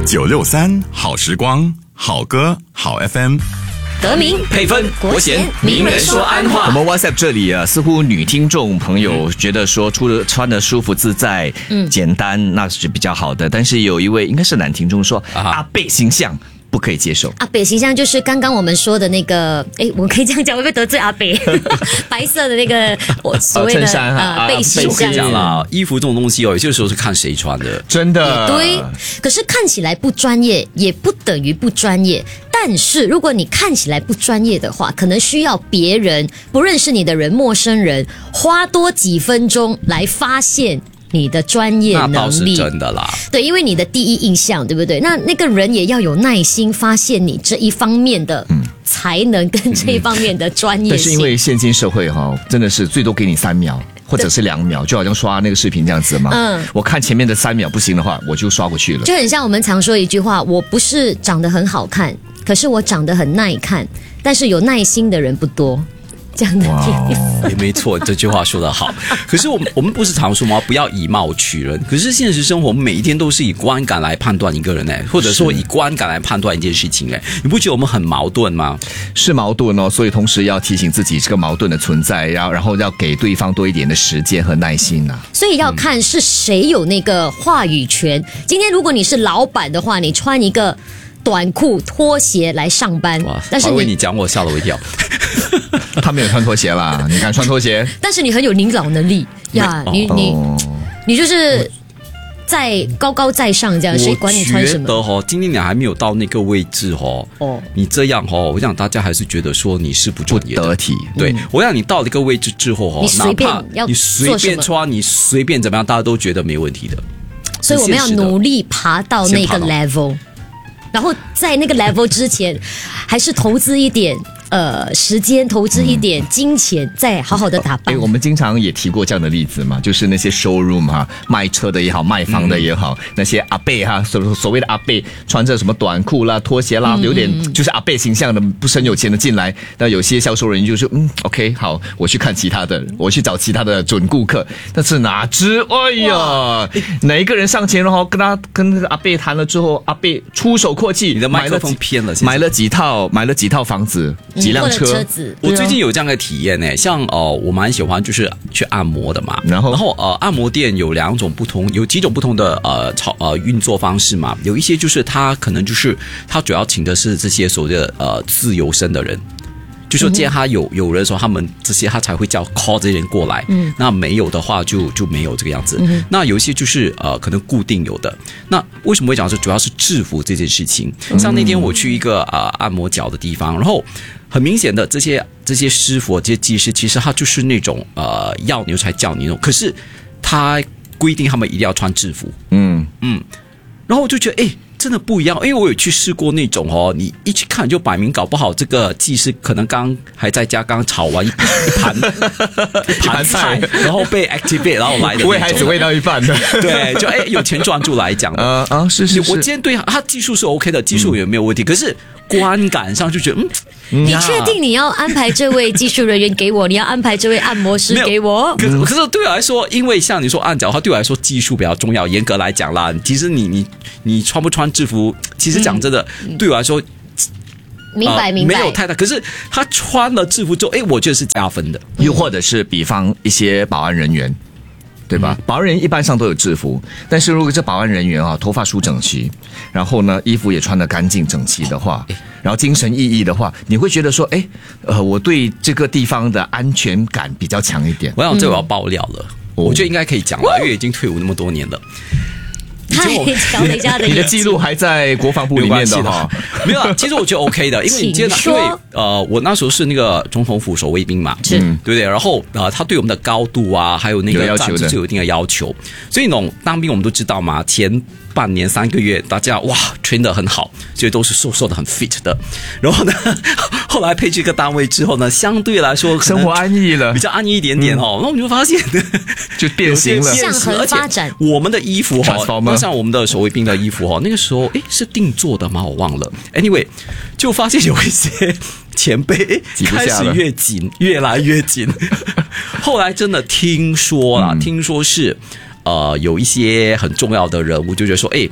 963好时光，好歌好 FM。 德明配分国贤名人说安话。 我们 WhatsApp 这里啊，似乎女听众朋友觉得说穿的舒服自在，简单那是比较好的。但是有一位应该是男听众说，阿伯形象不可以接受。 阿北形象就是刚刚我们说的那个，我可以这样讲，会不会得罪阿北？白色的那个我所谓的背心。 我跟你讲啦，衣服这种东西有些时候是看谁穿的， 真的。 对，可是看起来不专业，也不等于不专业。但是如果你看起来不专业的话，可能需要别人不认识你的人、陌生人花多几分钟来发现你的专业能力。 那倒是真的啦。 对，因为你的第一印象，对不对？那个人也要有耐心发现你这一方面的才能跟这一方面的专业性。 但是因为现今社会真的是最多给你3秒或者是2秒，就好像刷那个视频这样子嘛。我看前面的3秒不行的话，我就刷过去了。 就很像我们常说一句话，我不是长得很好看，可是我长得很耐看，但是有耐心的人不多。这样的意思也没错，这句话说得好。可是我们不是常说吗？不要以貌取人。可是现实生活，我们每一天都是以观感来判断一个人或者说以观感来判断一件事情你不觉得我们很矛盾吗？ 是矛盾哦，所以同时要提醒自己这个矛盾的存在，然后要给对方多一点的时间和耐心啊。 所以要看是谁有那个话语权。今天如果你是老板的话，你穿一个短裤拖鞋来上班，但是为你讲我吓了我一跳。 他没有穿拖鞋啦，你敢穿拖鞋？ 但是你很有领导能力呀，你就是在高高在上这样，谁管你穿什么？ 我觉得今天你还没有到那个位置你这样我想大家还是觉得说你是不专业的， 不得体。 对，我想你到了一个位置之后你随便你随便穿，你随便怎么样，大家都觉得没问题的。 所以我们要努力爬到那个 level， 然后在那个 level 之前，还是投资一点时间，投资一点金钱，再好好的打扮。 我们经常也提过这样的例子嘛，就是那些 showroom 卖车的也好，卖房的也好，那些阿伯所谓的阿伯穿着什么短裤啦、拖鞋啦，有点就是阿伯形象的，不是很有钱的进来。那有些销售人员就说OK 好，我去看其他的，我去找其他的准顾客。但是哪知哎呀，哪一个人上前然后跟那个阿伯谈了之后，阿伯出手阔气， 你的麦克风偏了， 买了几套房子。几辆车子， 我最近有这样的体验像我蛮喜欢就是去按摩的嘛，然后按摩店有几种不同的运作方式嘛，有一些就是他可能就是他主要请的是这些所谓的自由身的人。就说既然他有人的时候，他们这些他才会叫 call 这些人过来，那没有的话就没有这个样子。那有一些就是可能固定有的。那为什么会讲说主要是制服这件事情？像那天我去一个按摩脚的地方，然后很明显的这些师傅这些技师，其实他就是那种要你才叫你那种，可是他规定他们一定要穿制服。然后我就觉得真的不一样，因为我有去试过那种你一去看就摆明搞不好这个技师可能还在家刚炒完一盘菜，然后被 activate 然后来的， 喂孩子喂到一半的， 对，就有钱赚住来讲的。 是。 我今天对他技术是 OK 的，技术也没有问题，可是观感上就觉得你确定你要安排这位技术人员给我，你要安排这位按摩师给我？ 可是对我来说，因为像你说按脚的话，对我来说技术比较重要。严格来讲啦，其实你穿不穿制服，其实讲真的，对我来说， 明白， 没有太大。可是他穿了制服之后，我觉得是加分的。 又或者是比方一些保安人员。对吧？保安人员一般上都有制服，但是如果这保安人员头发梳整齐，然后呢衣服也穿得干净整齐的话，然后精神奕奕的话，你会觉得说，我对这个地方的安全感比较强一点。 我想这我要爆料了，我觉得应该可以讲了，因为已经退伍那么多年了。 太讲了一下的， 你的记录还在国防部里面的哈， 没有，其实我觉得 OK 的，因为你记得，因为我那时候是那个总统府守卫兵嘛，对不对？然后他对我们的高度还有那个站姿是有一定的要求，所以那种当兵我们都知道嘛，前半年3个月大家train 得很好，所以都是瘦的很 fit 的。然后呢，后来配去一个单位之后呢，相对来说生活安逸了， 比较安逸一点点那我们就发现就变形了， 向横发展。 我们的衣服像我们的守卫兵的衣服那个时候是定做的吗？我忘了。Anyway， 就发现有一些前辈开始越紧，越来越紧。后来真的听说是有一些很重要的人物就觉得说，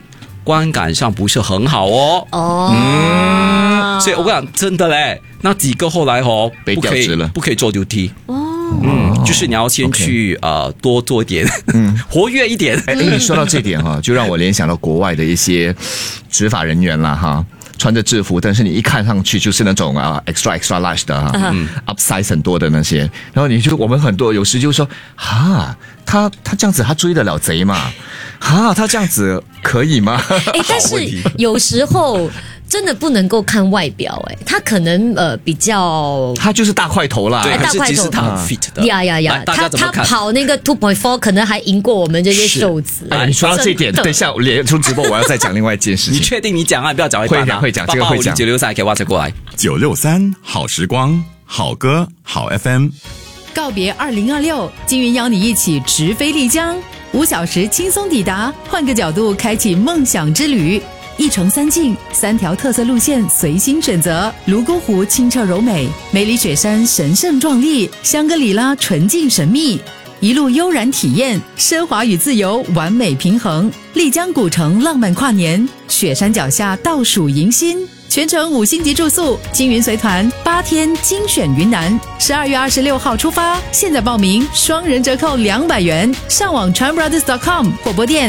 观感上不是很好哦。所以我讲真的嘞，那几个后来被调职了， 不可以做 duty。就是你要先去多做一点，活跃一点。 你说到这点就让我联想到国外的一些执法人员啦哈。穿着制服，但是你一看上去就是那种extra large 的upsize 很多的那些，然后我们很多有时就说他这样子他追得了贼吗？他这样子可以吗？ 但是有时候真的不能够看外表，他可能比较， 他就是大块头啦， 对， 大块头， 其实他很 fit 的呀，他跑那个 2.4 可能还赢过我们这些瘦子。 你说到这一点，等一下脸书直播我要再讲另外一件事情。 你确定你讲不要讲一半会讲这个会讲。 963可以 WhatsApp 过来 963好时光好歌好 FM。 告别2026，金云邀你一起直飞丽江，5小时轻松抵达，换个角度开启梦想之旅。1城3境，3条特色路线随心选择。泸沽湖清澈柔美，梅里雪山神圣壮丽，香格里拉纯净神秘。一路悠然体验，奢华与自由完美平衡。丽江古城浪漫跨年，雪山脚下倒数迎新。全程5星级住宿，金云随团8天精选云南，12月26号出发，现在报名双人折扣200元，上网 chanbrothers.com 或拨电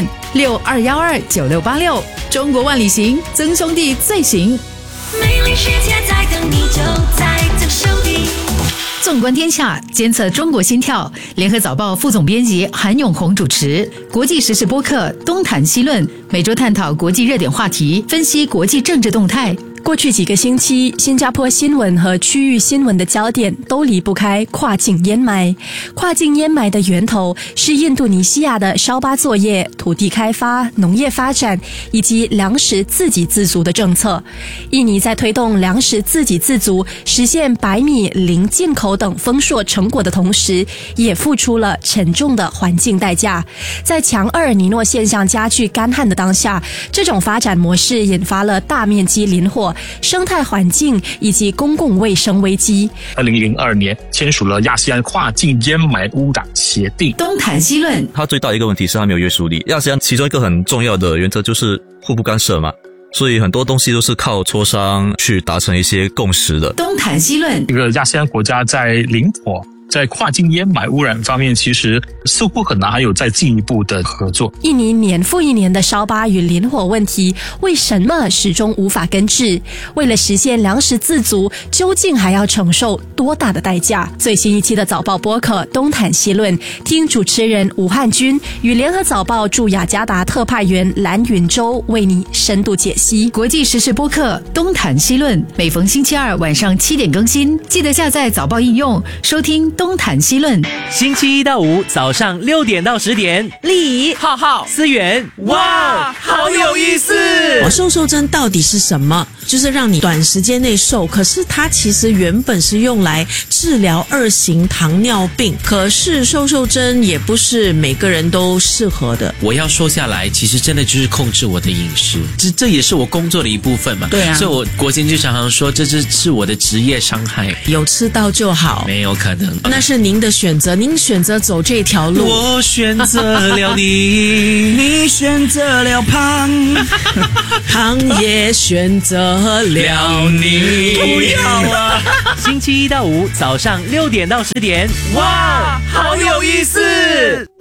62129686。中国万里行，曾兄弟最行。 美丽世界在等你，就在曾兄弟。 纵观天下，监测中国心跳。联合早报副总编辑韩永红主持。国际时事播客东谈西论，每周探讨国际热点话题，分析国际政治动态。 过去几个星期，新加坡新闻和区域新闻的焦点都离不开跨境烟霾。跨境烟霾的源头是印度尼西亚的烧巴作业、土地开发、农业发展以及粮食自给自足的政策。印尼在推动粮食自给自足、实现白米零进口等丰硕成果的同时，也付出了沉重的环境代价。在强阿尔尼诺现象加剧干旱的当下，这种发展模式引发了大面积林火、生态环境以及公共卫生危机。 2002年签署了亚细安跨境烟霾污染协定。 东谈西论， 它最大的一个问题是它没有约束力。亚细安其中一个很重要的原则就是互不干涉嘛，所以很多东西都是靠磋商去达成一些共识的。 东谈西论， 一个亚细安国家在林火、在跨境烟霾污染方面，其实似乎很难还有再进一步的合作。 印尼年复一年的烧巴与林火问题，为什么始终无法根治？为了实现粮食自足，究竟还要承受多大的代价？最新一期的早报播客东谈西论，听主持人吴汉君与联合早报驻雅加达特派员蓝云洲为你深度解析。 国际时事播客东谈西论，每逢星期二晚上7点更新，记得下载早报应用收听东谈西论。 星期1到5早上6点到10点，丽怡、浩浩、思源，哇，好有意思！ 瘦针到底是什么？就是让你短时间内瘦，可是它其实原本是用来治疗2型糖尿病，可是瘦针也不是每个人都适合的。 我要瘦下来，其实真的就是控制我的饮食，这也是我工作的一部分嘛。 对啊， 所以我国贤就常常说，这是我的职业伤害。 有吃到就好， 没有可能。 那是您的选择，您选择走这条路。 我选择了你， 你选择了胖， 胖也选择了你。 不要啊！星期1到5早上6点到10点，哇，好有意思！